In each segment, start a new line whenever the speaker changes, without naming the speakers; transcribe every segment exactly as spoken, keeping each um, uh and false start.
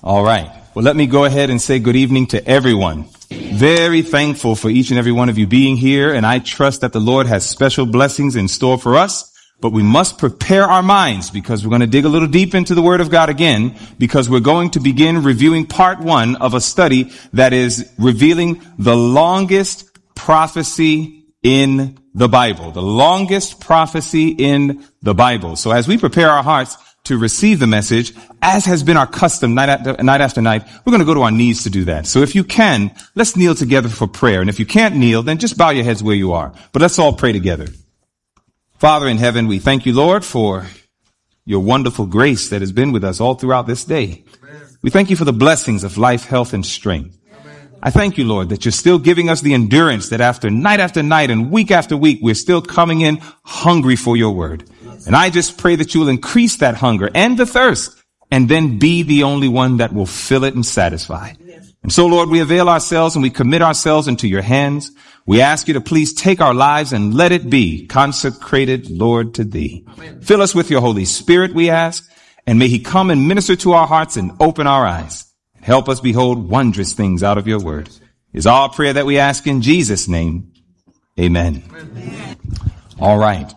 All right. Well, let me go ahead and say good evening to everyone. Very thankful for each and every one of you being here, and I trust that the Lord has special blessings in store for us. But we must prepare our minds because we're going to dig a little deep into the Word of God again, because we're going to begin reviewing part one of a study that is revealing the longest prophecy in the Bible, the longest prophecy in the Bible. So as we prepare our hearts to receive the message, as has been our custom night after night, after night, we're going to go to our knees to do that. So if you can, let's kneel together for prayer. And if you can't kneel, then just bow your heads where you are. But let's all pray together. Father in heaven, we thank you, Lord, for your wonderful grace that has been with us all throughout this day. Amen. We thank you for the blessings of life, health, and strength. Amen. I thank you, Lord, that you're still giving us the endurance that after night after night and week after week, we're still coming in hungry for your word. Yes. And I just pray that you will increase that hunger and the thirst and then be the only one that will fill it and satisfy. Yes. And so, Lord, we avail ourselves and we commit ourselves into your hands. We ask you to please take our lives and let it be consecrated, Lord, to thee. Amen. Fill us with your Holy Spirit, we ask, and may he come and minister to our hearts and open our eyes. Help us behold wondrous things out of your word. Is our prayer that we ask in Jesus' name. Amen. Amen. All right.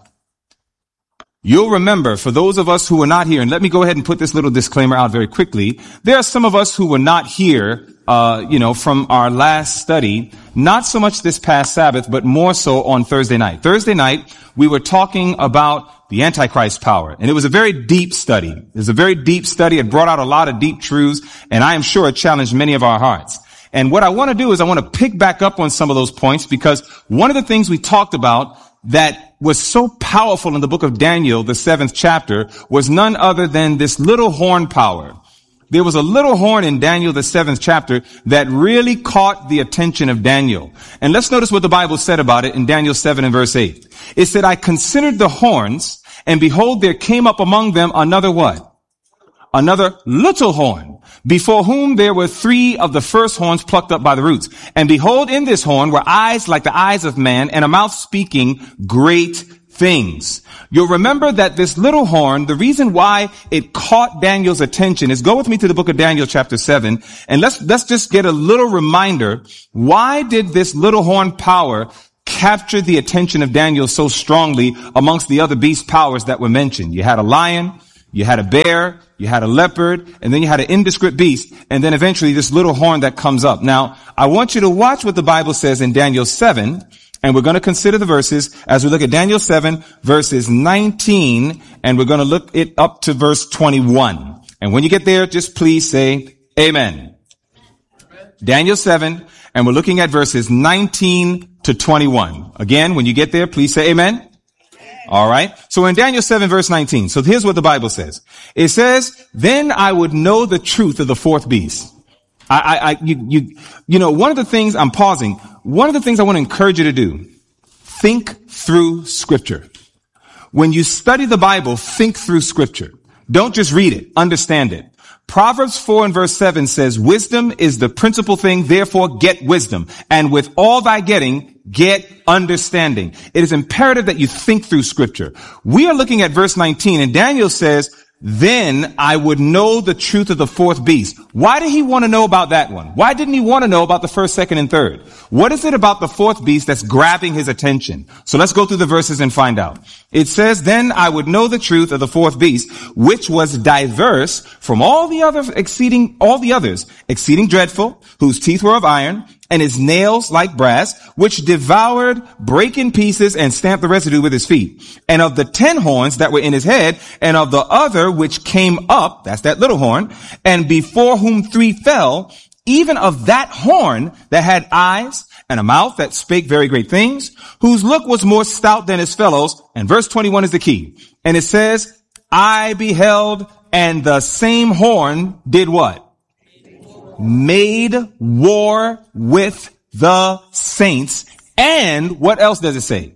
You'll remember, for those of us who were not here, and let me go ahead and put this little disclaimer out very quickly. There are some of us who were not here, uh, you know, from our last study, not so much this past Sabbath, but more so on Thursday night. Thursday night, we were talking about the Antichrist power, and it was a very deep study. It was a very deep study. It brought out a lot of deep truths, and I am sure it challenged many of our hearts. And what I want to do is I want to pick back up on some of those points, because one of the things we talked about that was so powerful in the book of Daniel, the seventh chapter, was none other than this little horn power. There was a little horn in Daniel, the seventh chapter, that really caught the attention of Daniel. And let's notice what the Bible said about it in Daniel seven and verse eight. It said, I considered the horns, and behold, there came up among them another what? Another little horn, before whom there were three of the first horns plucked up by the roots. And behold, in this horn were eyes like the eyes of man, and a mouth speaking great things. You'll remember that this little horn, the reason why it caught Daniel's attention is, go with me to the book of Daniel chapter seven, and let's, let's just get a little reminder. Why did this little horn power capture the attention of Daniel so strongly amongst the other beast powers that were mentioned? You had a lion, you had a bear, you had a leopard, and then you had an indescript beast, and then eventually this little horn that comes up. Now, I want you to watch what the Bible says in Daniel seven, and we're going to consider the verses as we look at Daniel seven, verses nineteen, and we're going to look it up to verse twenty-one. And when you get there, just please say amen. Amen. Daniel seven, and we're looking at verses nineteen to twenty-one. Again, when you get there, please say amen. All right. So in Daniel seven, verse nineteen, so here's what the Bible says. It says, then I would know the truth of the fourth beast. I, I, I, you, you, you know, one of the things I'm pausing, one of the things I want to encourage you to do, think through scripture. When you study the Bible, think through scripture. Don't just read it, understand it. Proverbs four and verse seven says, wisdom is the principal thing, therefore get wisdom. And with all thy getting, get understanding. It is imperative that you think through scripture. We are looking at verse nineteen, and Daniel says, then I would know the truth of the fourth beast. Why did he want to know about that one? Why didn't he want to know about the first, second, and third? What is it about the fourth beast that's grabbing his attention? So let's go through the verses and find out. It says, then I would know the truth of the fourth beast, which was diverse from all the other exceeding, all the others, exceeding dreadful, whose teeth were of iron, and his nails like brass, which devoured, brake in pieces, and stamped the residue with his feet. And of the ten horns that were in his head, and of the other which came up, that's that little horn, and before whom three fell, even of that horn that had eyes and a mouth that spake very great things, whose look was more stout than his fellows. And verse twenty-one is the key. And it says, I beheld, and the same horn did what? Made war with the saints. And what else does it say?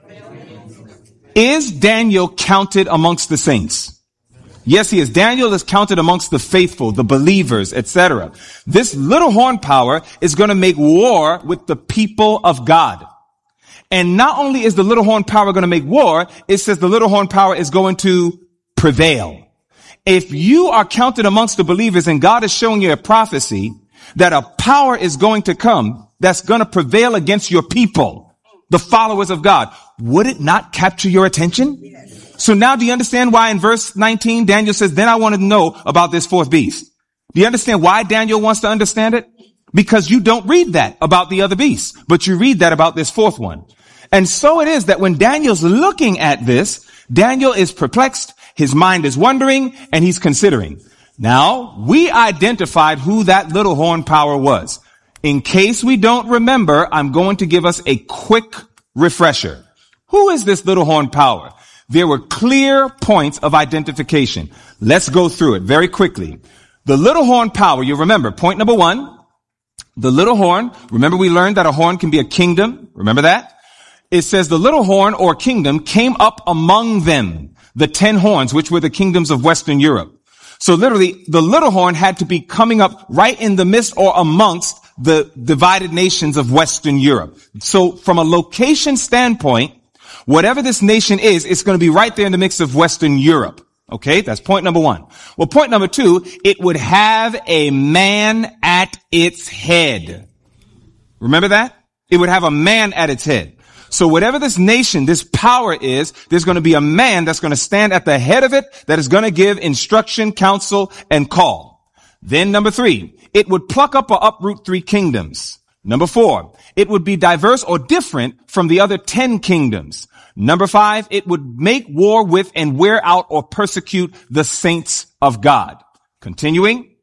Is Daniel counted amongst the saints? Yes, he is. Daniel is counted amongst the faithful, the believers, et cetera. This little horn power is going to make war with the people of God. And not only is the little horn power going to make war, it says the little horn power is going to prevail. If you are counted amongst the believers and God is showing you a prophecy that a power is going to come that's going to prevail against your people, the followers of God, would it not capture your attention? Yes. So now do you understand why in verse nineteen, Daniel says, then I wanted to know about this fourth beast. Do you understand why Daniel wants to understand it? Because you don't read that about the other beasts, but you read that about this fourth one. And so it is that when Daniel's looking at this, Daniel is perplexed, his mind is wondering, and he's considering. Now, we identified who that little horn power was. In case we don't remember, I'm going to give us a quick refresher. Who is this little horn power? There were clear points of identification. Let's go through it very quickly. The little horn power, you remember, point number one, the little horn, remember we learned that a horn can be a kingdom. Remember that? It says the little horn or kingdom came up among them, the ten horns, which were the kingdoms of Western Europe. So literally, the little horn had to be coming up right in the midst or amongst the divided nations of Western Europe. So from a location standpoint, whatever this nation is, it's going to be right there in the mix of Western Europe. Okay, that's point number one. Well, point number two, it would have a man at its head. Remember that? It would have a man at its head. So whatever this nation, this power is, there's going to be a man that's going to stand at the head of it that is going to give instruction, counsel, and call. Then number three, it would pluck up or uproot three kingdoms. Number four, it would be diverse or different from the other ten kingdoms. Number five, it would make war with and wear out or persecute the saints of God. Continuing,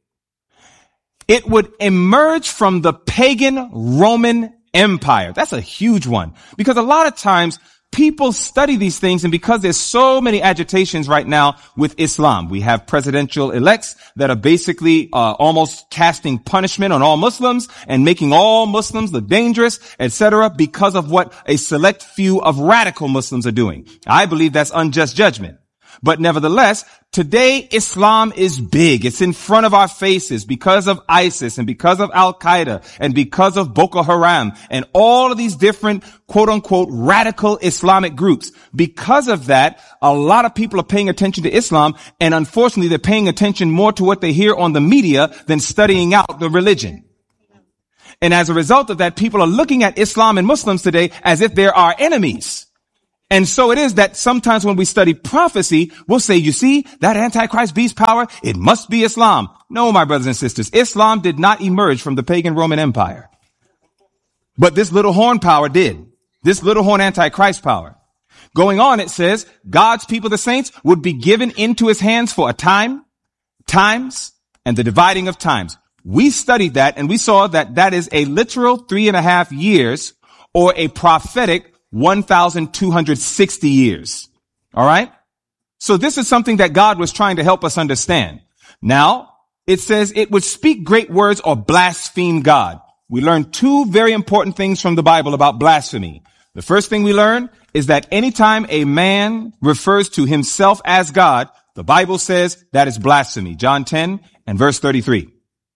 it would emerge from the pagan Roman Empire. That's a huge one because a lot of times people study these things, and because there's so many agitations right now with Islam, we have presidential elects that are basically uh, almost casting punishment on all Muslims and making all Muslims look dangerous, et cetera, because of what a select few of radical Muslims are doing. I believe that's unjust judgment. But nevertheless, today Islam is big. It's in front of our faces because of ISIS and because of Al-Qaeda and because of Boko Haram and all of these different quote unquote radical Islamic groups. Because of that, a lot of people are paying attention to Islam, and unfortunately they're paying attention more to what they hear on the media than studying out the religion. And as a result of that, people are looking at Islam and Muslims today as if they're our enemies. And so it is that sometimes when we study prophecy, we'll say, you see, that Antichrist beast power, it must be Islam. No, my brothers and sisters, Islam did not emerge from the pagan Roman Empire. But this little horn power did. This little horn Antichrist power. Going on, it says, God's people, the saints, would be given into his hands for a time, times, and the dividing of times. We studied that, and we saw that that is a literal three and a half years, or a prophetic one thousand two hundred sixty years. All right. So this is something that God was trying to help us understand. Now it says it would speak great words or blaspheme God. We learned two very important things from the Bible about blasphemy. The first thing we learn is that anytime a man refers to himself as God, the Bible says that is blasphemy. John ten and verse thirty-three.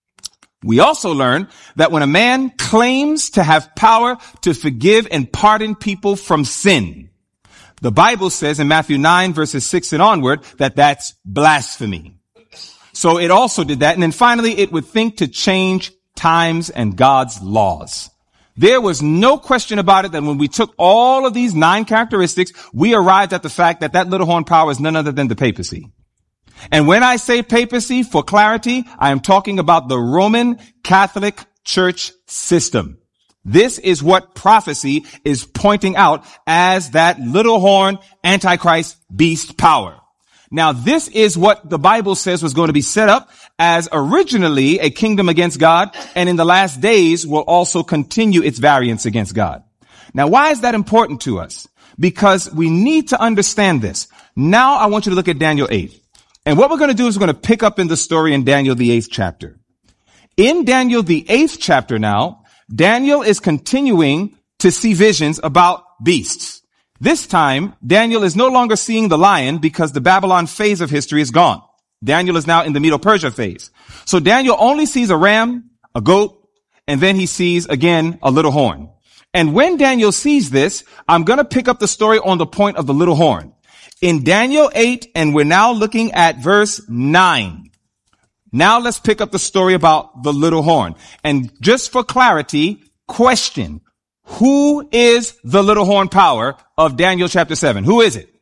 We also learn that when a man claims to have power to forgive and pardon people from sin, the Bible says in Matthew nine verses six and onward that that's blasphemy. So it also did that. And then finally, it would think to change times and God's laws. There was no question about it that when we took all of these nine characteristics, we arrived at the fact that that little horn power is none other than the papacy. And when I say papacy, for clarity, I am talking about the Roman Catholic Church system. This is what prophecy is pointing out as that little horn Antichrist beast power. Now, this is what the Bible says was going to be set up as originally a kingdom against God, and in the last days will also continue its variance against God. Now, why is that important to us? Because we need to understand this. Now, I want you to look at Daniel eight. And what we're going to do is we're going to pick up in the story in Daniel, the eighth chapter. In Daniel, the eighth chapter now, Daniel is continuing to see visions about beasts. This time, Daniel is no longer seeing the lion because the Babylon phase of history is gone. Daniel is now in the Medo-Persia phase. So Daniel only sees a ram, a goat, and then he sees again a little horn. And when Daniel sees this, I'm going to pick up the story on the point of the little horn. in Daniel eight, and we're now looking at verse nine. Now let's pick up the story about the little horn. And just for clarity, question, who is the little horn power of Daniel chapter seven? Who is it?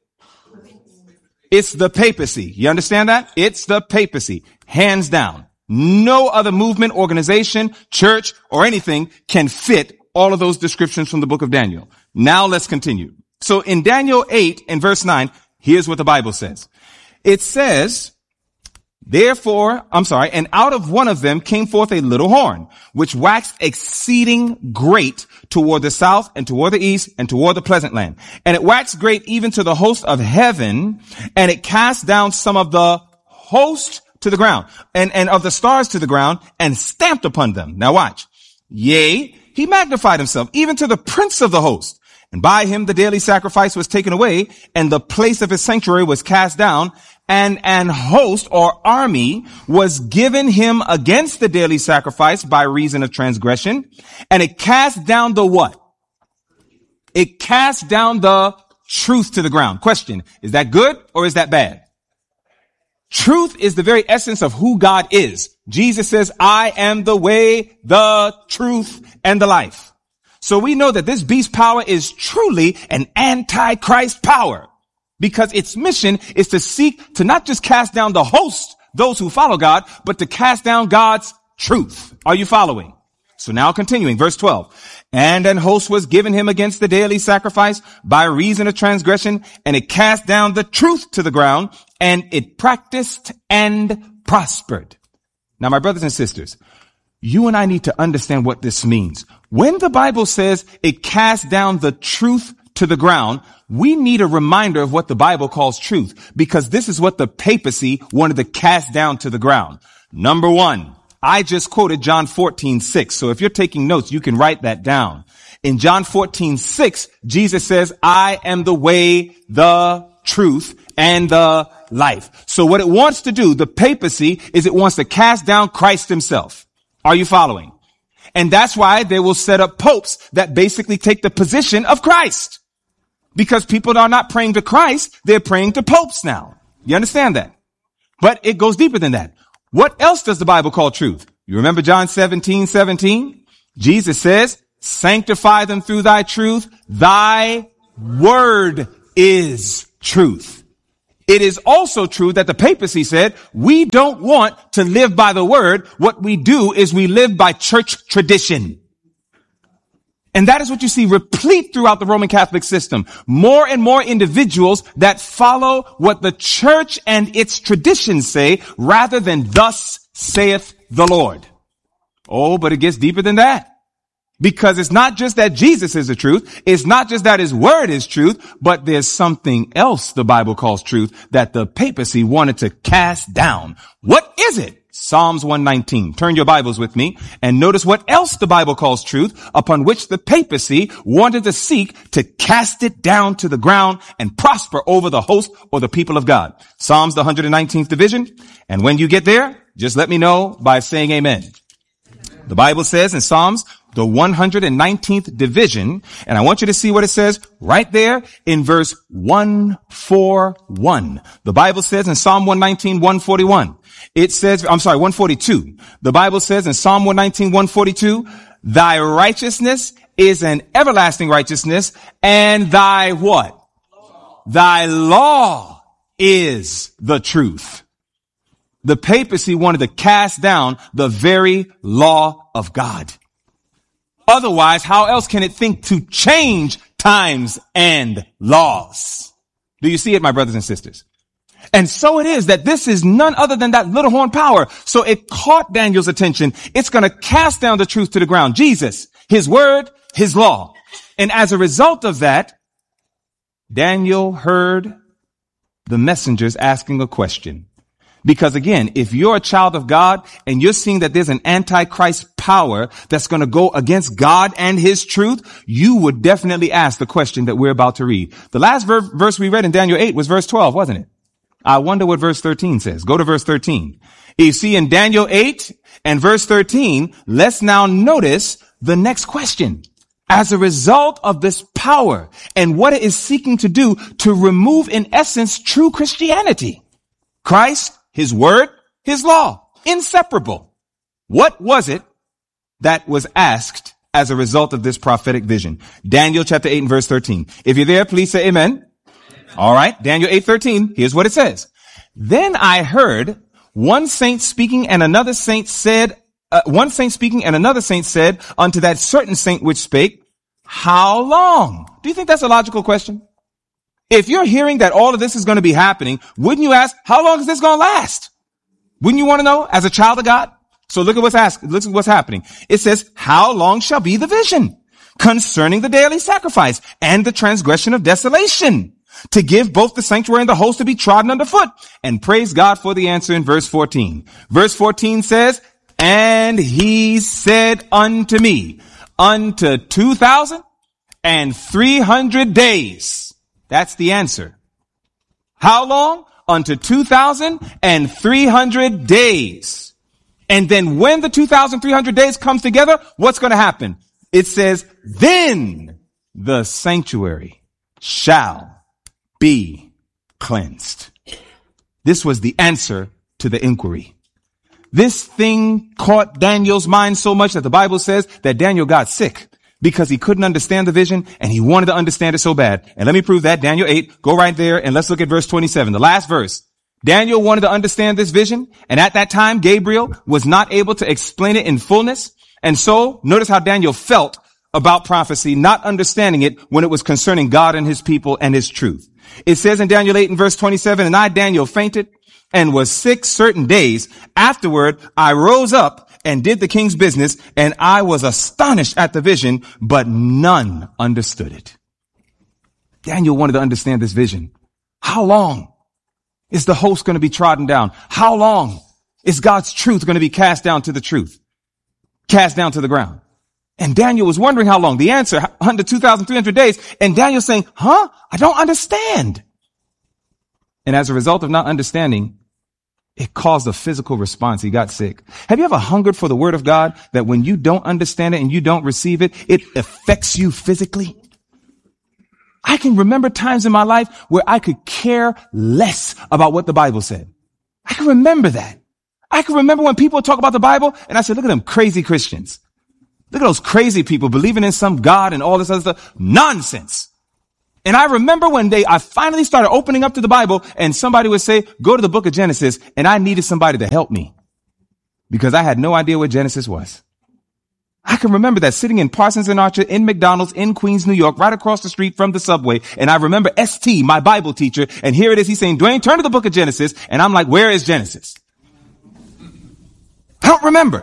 It's the papacy. You understand that? It's the papacy. Hands down. No other movement, organization, church, or anything can fit all of those descriptions from the book of Daniel. Now let's continue. So in Daniel eight and verse nine, here's what the Bible says. It says, therefore, I'm sorry, and out of one of them came forth a little horn, which waxed exceeding great toward the south and toward the east and toward the pleasant land. And it waxed great even to the host of heaven, and it cast down some of the host to the ground, and, and of the stars to the ground, and stamped upon them. Now watch. Yea, he magnified himself, even to the prince of the host. And by him the daily sacrifice was taken away, and the place of his sanctuary was cast down, and an host or army was given him against the daily sacrifice by reason of transgression. And it cast down the what? It cast down the truth to the ground. Question, is that good or is that bad? Truth is the very essence of who God is. Jesus says, I am the way, the truth, and the life. So we know that this beast power is truly an antichrist power, because its mission is to seek to not just cast down the host, those who follow God, but to cast down God's truth. Are you following? So now continuing, verse twelve. And an host was given him against the daily sacrifice by reason of transgression, and it cast down the truth to the ground, and it practiced and prospered. Now, my brothers and sisters, you and I need to understand what this means. When the Bible says it cast down the truth to the ground, we need a reminder of what the Bible calls truth, because this is what the papacy wanted to cast down to the ground. Number one, I just quoted John fourteen six. So if you're taking notes, you can write that down. In John fourteen six, Jesus says, I am the way, the truth, and the life. So what it wants to do, the papacy, is it wants to cast down Christ himself. Are you following? And that's why they will set up popes that basically take the position of Christ. Because people are not praying to Christ, they're praying to popes now. You understand that? But it goes deeper than that. What else does the Bible call truth? You remember John seventeen seventeen? Jesus says, sanctify them through thy truth. Thy word is truth. It is also true that the papacy said, we don't want to live by the word. What we do is we live by church tradition. And that is what you see replete throughout the Roman Catholic system. More and more individuals that follow what the church and its traditions say rather than thus saith the Lord. Oh, but it gets deeper than that. Because it's not just that Jesus is the truth. It's not just that his word is truth, but there's something else the Bible calls truth that the papacy wanted to cast down. What is it? Psalms one nineteen. Turn your Bibles with me and notice what else the Bible calls truth, upon which the papacy wanted to seek to cast it down to the ground and prosper over the host or the people of God. Psalms, the one hundred nineteenth division. And when you get there, just let me know by saying amen. The Bible says in Psalms, the one hundred nineteenth division, and I want you to see what it says right there in verse one forty-one. The Bible says in Psalm one nineteen, one forty-one. It says, I'm sorry, one forty-two. The Bible says in Psalm one nineteen, one forty-two, thy righteousness is an everlasting righteousness, and thy what? Law. Thy law is the truth. The papacy wanted to cast down the very law of God. Otherwise, how else can it think to change times and laws? Do you see it, my brothers and sisters? And so it is that this is none other than that little horn power. So it caught Daniel's attention. It's going to cast down the truth to the ground. Jesus, his word, his law. And as a result of that, Daniel heard the messengers asking a question. Because again, if you're a child of God and you're seeing that there's an antichrist power that's going to go against God and his truth, you would definitely ask the question that we're about to read. The last ver- verse we read in Daniel eight was verse twelve, wasn't it? I wonder what verse thirteen says. Go to verse thirteen. You see in Daniel eight and verse thirteen, let's now notice the next question. as a result of this power and what it is seeking to do to remove, in essence, true Christianity. Christ, his word, his law, inseparable. What was it that was asked as a result of this prophetic vision? Daniel chapter eight and verse thirteen. If you're there, please say amen. All right. Daniel eight thirteen. Here's what it says. Then I heard one saint speaking and another saint said, uh, one saint speaking and another saint said unto that certain saint which spake, how long? Do you think that's a logical question? If you're hearing that all of this is going to be happening, wouldn't you ask, how long is this going to last? Wouldn't you want to know as a child of God? So look at what's asked. Look at what's happening. It says, how long shall be the vision concerning the daily sacrifice and the transgression of desolation, to give both the sanctuary and the host to be trodden underfoot? And praise God for the answer in verse fourteen. Verse fourteen says, and he said unto me, unto two thousand and three hundred days. That's the answer. How long? Unto two thousand and three hundred days. And then when the two thousand three hundred days comes together, what's going to happen? It says, then the sanctuary shall be cleansed. This was the answer to the inquiry. This thing caught Daniel's mind so much that the Bible says that Daniel got sick because he couldn't understand the vision and he wanted to understand it so bad. And let me prove that. Daniel eight, go right there and let's look at verse twenty-seven, the last verse. Daniel wanted to understand this vision, and at that time, Gabriel was not able to explain it in fullness. And so, notice how Daniel felt about prophecy, not understanding it when it was concerning God and his people and his truth. It says in Daniel eight and verse twenty-seven, and I, Daniel, fainted and was sick certain days. Afterward, I rose up and did the king's business, and I was astonished at the vision, but none understood it. Daniel wanted to understand this vision. How long is the host going to be trodden down? How long is God's truth going to be cast down to the truth? Cast down to the ground. And Daniel was wondering how long. The answer, under two thousand three hundred days. And Daniel saying, huh? I don't understand. And as a result of not understanding, it caused a physical response. He got sick. Have you ever hungered for the word of God that when you don't understand it and you don't receive it, it affects you physically? I can remember times in my life where I could care less about what the Bible said. I can remember that. I can remember when people talk about the Bible and I said, look at them crazy Christians. Look at those crazy people believing in some God and all this other stuff. Nonsense. And I remember one day I finally started opening up to the Bible and somebody would say, go to the book of Genesis, and I needed somebody to help me because I had no idea what Genesis was. I can remember that sitting in Parsons and Archer in McDonald's in Queens, New York, right across the street from the subway. And I remember S T, my Bible teacher. And here it is. He's saying, Dwayne, turn to the book of Genesis. And I'm like, where is Genesis? I don't remember.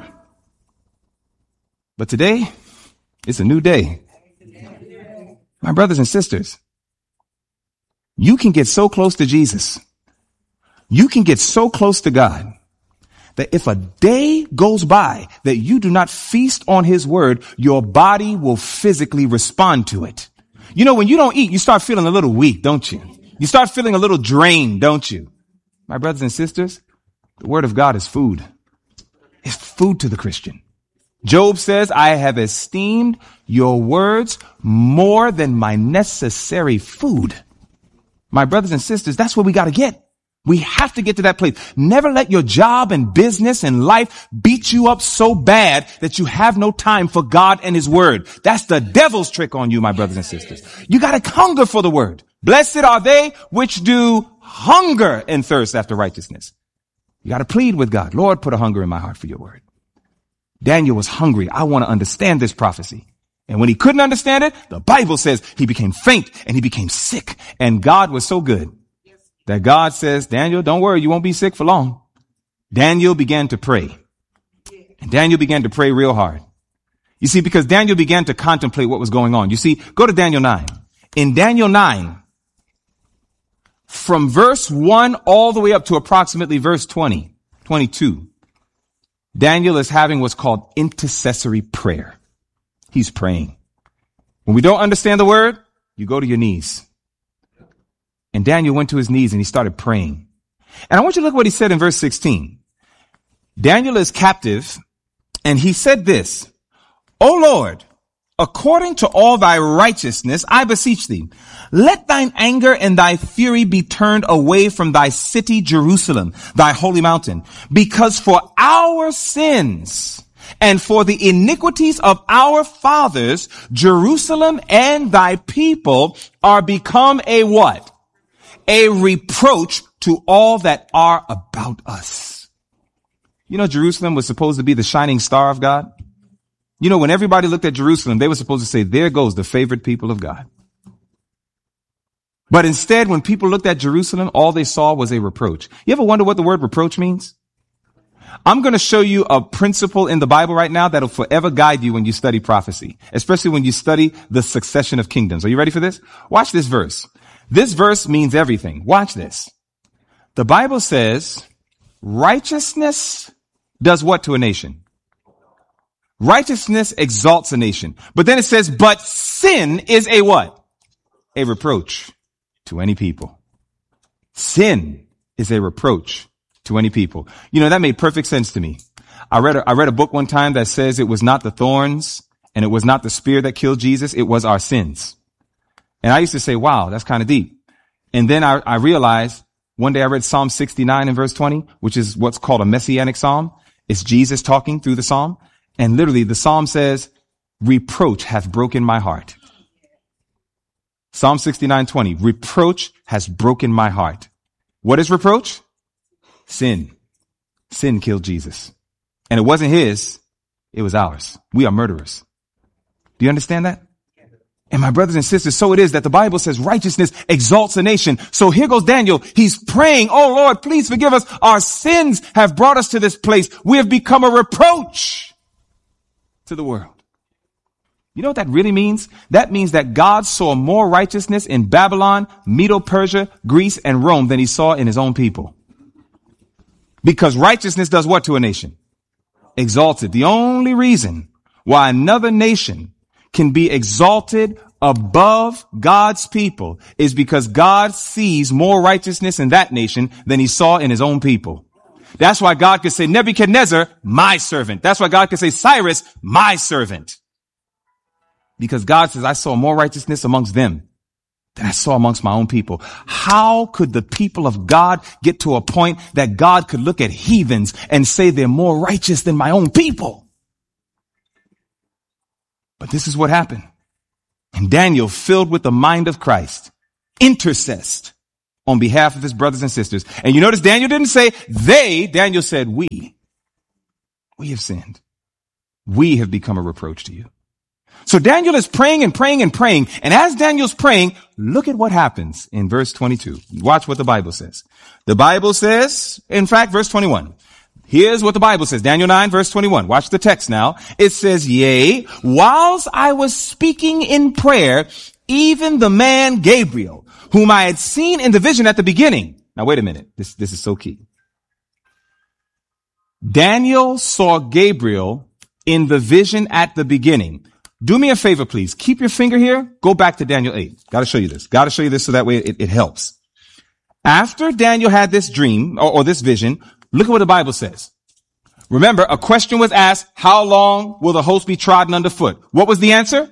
But today, it's a new day. My brothers and sisters, you can get so close to Jesus. You can get so close to God that if a day goes by that you do not feast on his word, your body will physically respond to it. You know, when you don't eat, you start feeling a little weak, don't you? You start feeling a little drained, don't you? My brothers and sisters, the word of God is food. It's food to the Christian. Job says, I have esteemed your words more than my necessary food. My brothers and sisters, that's what we got to get. We have to get to that place. Never let your job and business and life beat you up so bad that you have no time for God and his word. That's the devil's trick on you, my brothers and sisters. You got to hunger for the word. Blessed are they which do hunger and thirst after righteousness. You got to plead with God. Lord, put a hunger in my heart for your word. Daniel was hungry. I want to understand this prophecy. And when he couldn't understand it, the Bible says he became faint and he became sick. And God was so good that God says, Daniel, don't worry, you won't be sick for long. Daniel began to pray. And Daniel began to pray real hard. You see, because Daniel began to contemplate what was going on. You see, go to Daniel nine. In Daniel nine, from verse one all the way up to approximately verse twenty, twenty-two, Daniel is having what's called intercessory prayer. He's praying. When we don't understand the word, you go to your knees. And Daniel went to his knees and he started praying. And I want you to look at what he said in verse sixteen. Daniel is captive and he said this, O Lord, according to all thy righteousness, I beseech thee, let thine anger and thy fury be turned away from thy city, Jerusalem, thy holy mountain, because for our sins and for the iniquities of our fathers, Jerusalem and thy people are become a what? A reproach to all that are about us. You know, Jerusalem was supposed to be the shining star of God. You know, when everybody looked at Jerusalem, they were supposed to say, there goes the favored people of God. But instead, when people looked at Jerusalem, all they saw was a reproach. You ever wonder what the word reproach means? I'm going to show you a principle in the Bible right now that'll forever guide you when you study prophecy, especially when you study the succession of kingdoms. Are you ready for this? Watch this verse. This verse means everything. Watch this. The Bible says righteousness does what to a nation? Righteousness exalts a nation. But then it says, but sin is a what? A reproach to any people. Sin is a reproach to any people. You know, that made perfect sense to me. I read a, I read a book one time that says it was not the thorns and it was not the spear that killed Jesus. It was our sins. And I used to say, wow, that's kind of deep. And then I, I realized one day I read Psalm sixty-nine and verse twenty, which is what's called a messianic psalm. It's Jesus talking through the psalm. And literally the psalm says, reproach hath broken my heart. Psalm sixty-nine twenty, reproach has broken my heart. What is reproach? Sin. Sin killed Jesus. And it wasn't his, it was ours. We are murderers. Do you understand that? And my brothers and sisters, so it is that the Bible says righteousness exalts a nation. So here goes Daniel. He's praying, oh Lord, please forgive us. Our sins have brought us to this place. We have become a reproach to the world. You know what that really means? That means that God saw more righteousness in Babylon, Medo-Persia, Greece, and Rome than he saw in his own people. Because righteousness does what to a nation? Exalts it. The only reason why another nation can be exalted above God's people is because God sees more righteousness in that nation than he saw in his own people. That's why God could say Nebuchadnezzar, my servant. That's why God could say Cyrus, my servant. Because God says, I saw more righteousness amongst them than I saw amongst my own people. How could the people of God get to a point that God could look at heathens and say they're more righteous than my own people? But this is what happened. And Daniel, filled with the mind of Christ, intercessed on behalf of his brothers and sisters. And you notice Daniel didn't say they, Daniel said we. We have sinned. We have become a reproach to you. So Daniel is praying and praying and praying. And as Daniel's praying, look at what happens in verse twenty-two. Watch what the Bible says. The Bible says, in fact, verse twenty-one. Here's what the Bible says. Daniel nine, verse twenty-one. Watch the text now. It says, yea, whilst I was speaking in prayer, even the man Gabriel, whom I had seen in the vision at the beginning. Now, wait a minute. This, this is so key. Daniel saw Gabriel in the vision at the beginning. Do me a favor, please. Keep your finger here. Go back to Daniel eight. Got to show you this. Got to show you this so that way it, it helps. After Daniel had this dream or, or this vision, look at what the Bible says. Remember, a question was asked, how long will the host be trodden underfoot? What was the answer?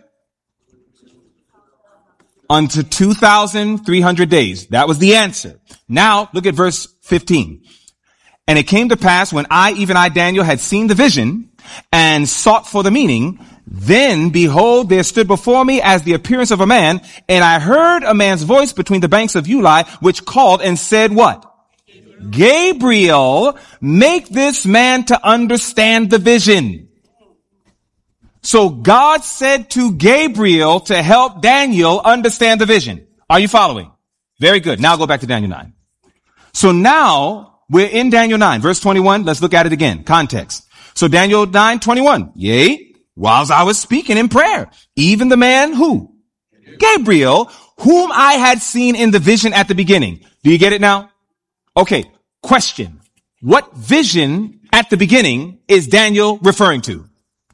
Unto two thousand three hundred days. That was the answer. Now, look at verse fifteen. And it came to pass when I, even I, Daniel, had seen the vision and sought for the meaning, then behold, there stood before me as the appearance of a man, and I heard a man's voice between the banks of Ulai, which called and said what? Gabriel, make this man to understand the vision. So God said to Gabriel to help Daniel understand the vision. Are you following? Very good. Now go back to Daniel nine. So now we're in Daniel nine, verse twenty-one. Let's look at it again. Context. So Daniel nine, twenty-one. Yea, whilst I was speaking in prayer, even the man who? Gabriel, whom I had seen in the vision at the beginning. Do you get it now? Okay. Question. What vision at the beginning is Daniel referring to?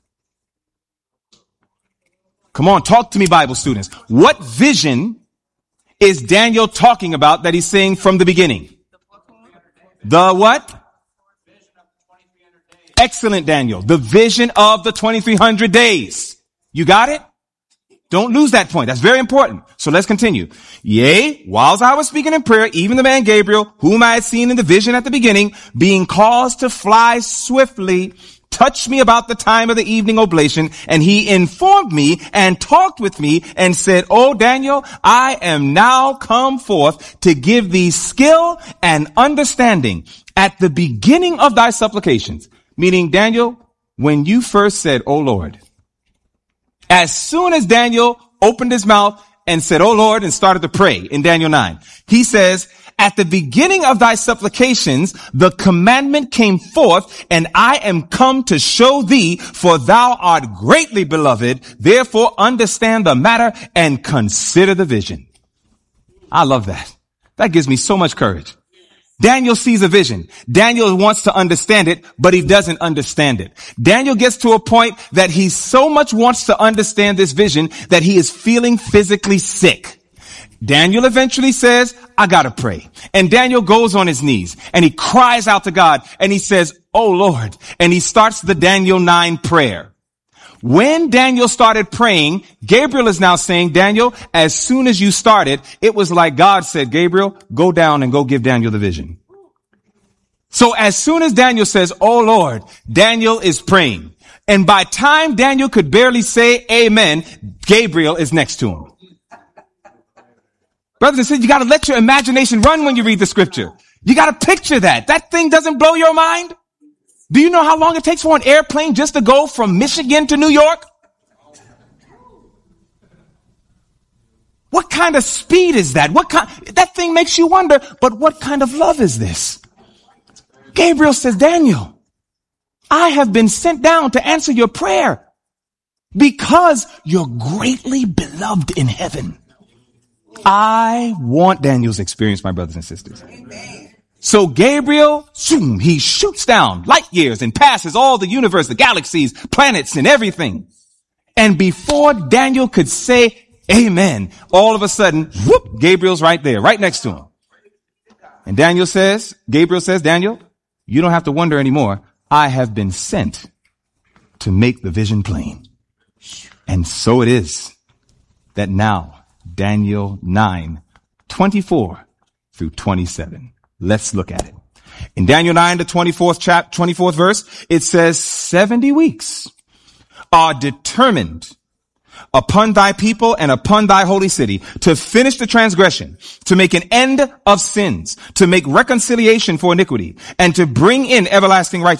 Come on, talk to me, Bible students. What vision is Daniel talking about that he's saying from the beginning? The what? Excellent, Daniel. The vision of the twenty-three hundred days. You got it? Don't lose that point. That's very important. So let's continue. Yea, whilst I was speaking in prayer, even the man Gabriel, whom I had seen in the vision at the beginning, being caused to fly swiftly, touched me about the time of the evening oblation, and he informed me and talked with me and said, O Daniel, I am now come forth to give thee skill and understanding at the beginning of thy supplications. Meaning, Daniel, when you first said, O Lord, as soon as Daniel opened his mouth and said, O Lord, and started to pray in Daniel nine, he says, at the beginning of thy supplications, the commandment came forth, and I am come to show thee, for thou art greatly beloved. Therefore, understand the matter and consider the vision. I love that. That gives me so much courage. Daniel sees a vision. Daniel wants to understand it, but he doesn't understand it. Daniel gets to a point that he so much wants to understand this vision that he is feeling physically sick. Daniel eventually says, I gotta pray. And Daniel goes on his knees and he cries out to God and he says, Oh Lord. And he starts the Daniel nine prayer. When Daniel started praying, Gabriel is now saying, Daniel, as soon as you started, it was like God said, Gabriel, go down and go give Daniel the vision. So as soon as Daniel says, Oh Lord, Daniel is praying. And by time Daniel could barely say amen, Gabriel is next to him. Brothers and sisters, you got to let your imagination run when you read the scripture. You got to picture that. That thing doesn't blow your mind. Do you know how long it takes for an airplane just to go from Michigan to New York? What kind of speed is that? What kind, that thing makes you wonder, but what kind of love is this? Gabriel says, Daniel, I have been sent down to answer your prayer because you're greatly beloved in heaven. I want Daniel's experience, my brothers and sisters. Amen. So Gabriel, zoom, he shoots down light years and passes all the universe, the galaxies, planets, and everything. And before Daniel could say amen, all of a sudden, whoop, Gabriel's right there, right next to him. And Daniel says, Gabriel says, Daniel, you don't have to wonder anymore. I have been sent to make the vision plain. And so it is that now, Daniel nine, twenty-four through twenty-seven. Let's look at it. In Daniel nine, the twenty-fourth chapter, twenty-fourth verse, it says, seventy weeks are determined upon thy people and upon thy holy city to finish the transgression, to make an end of sins, to make reconciliation for iniquity, and to bring in everlasting righteousness.